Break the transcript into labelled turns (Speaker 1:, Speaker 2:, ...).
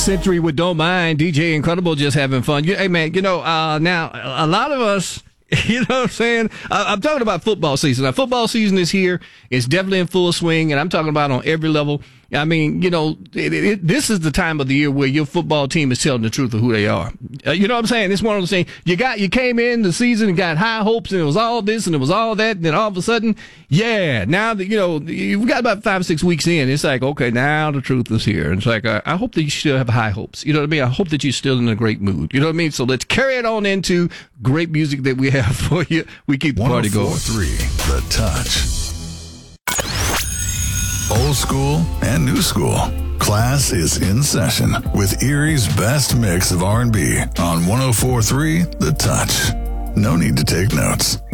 Speaker 1: Century with Don't Mind. DJ Incredible just having fun. Hey, man, now a lot of us, you know what I'm saying? I'm talking about football season. Now, football season is here. It's definitely in full swing, and I'm talking about on every level. I mean, this is the time of the year where your football team is telling the truth of who they are. You know what I'm saying? It's one of those things. You came in the season and got high hopes, and it was all this and it was all that, and then all of a sudden, now that you've got about 5 or 6 weeks in, it's like, okay, now the truth is here. And it's like, I hope that you still have high hopes. You know what I mean? I hope that you're still in a great mood. You know what I mean? So let's carry it on into great music that we have for you. We keep the party going.
Speaker 2: 104.3 The Touch. Old school and new school. Class is in session with Erie's best mix of R&B on 104.3 The Touch. No need to take notes.